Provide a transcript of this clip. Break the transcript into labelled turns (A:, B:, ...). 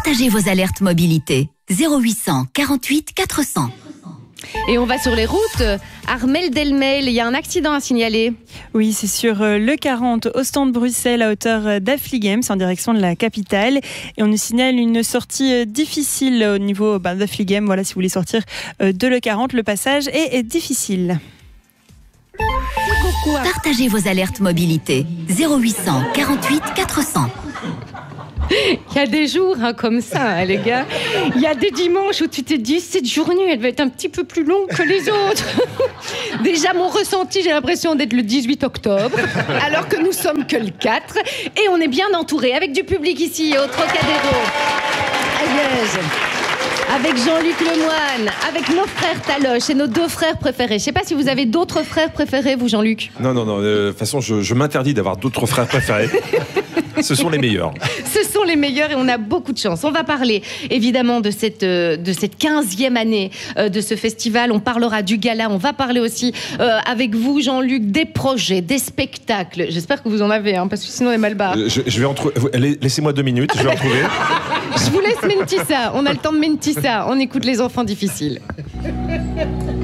A: Partagez vos alertes mobilité. 0800 48 400.
B: Et on va sur les routes. Armel Delmel, il y a un accident à signaler.
C: Oui, c'est sur le 40, au stand de Bruxelles, à hauteur d'Affligem, c'est en direction de la capitale. Et on nous signale une sortie difficile au niveau d'Affligem. Voilà, si vous voulez sortir de le 40, le passage est difficile.
A: Partagez vos alertes mobilité. 0800 48 400.
B: Il y a des jours comme ça, les gars. Il y a des dimanches où tu te dis, cette journée, elle va être un petit peu plus longue que les autres. Déjà, mon ressenti, j'ai l'impression d'être le 18 octobre, alors que nous sommes que le 4. Et on est bien entouré avec du public ici, au Trocadéro, à Liège. Avec Jean-Luc Lemoine, avec nos frères Taloche et nos 2 frères préférés. Je ne sais pas si vous avez d'autres frères préférés, vous, Jean-Luc.
D: Non. De toute façon, je m'interdis d'avoir d'autres frères préférés. Ce sont les meilleurs.
B: Ce sont les meilleurs et on a beaucoup de chance. On va parler évidemment de cette 15e année de ce festival. On parlera du gala. On va parler aussi avec vous, Jean-Luc, des projets, des spectacles. J'espère que vous en avez, parce que sinon on est mal barré.
D: Je vais en trouver. Laissez-moi 2 minutes, je vais en trouver.
B: Je vous laisse Mentissa. On a le temps de Mentissa. On écoute les enfants difficiles.